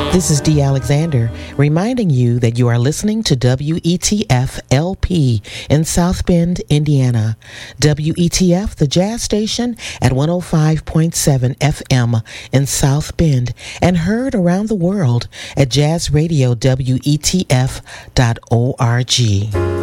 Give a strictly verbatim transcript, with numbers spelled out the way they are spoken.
This is Dee Alexander reminding you that you are listening to W E T F L P in South Bend, Indiana. W E T F, the jazz station at one oh five point seven F M in South Bend and heard around the world at jazz radio W E T F dot org.